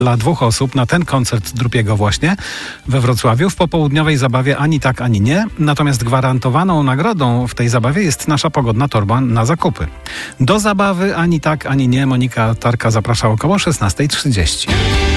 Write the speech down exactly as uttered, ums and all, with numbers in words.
Dla dwóch osób na ten koncert Drupiego właśnie we Wrocławiu w popołudniowej zabawie ani tak, ani nie. Natomiast gwarantowaną nagrodą w tej zabawie jest nasza pogodna torba na zakupy. Do zabawy ani tak, ani nie Monika Tarka zaprasza około szesnasta trzydzieści.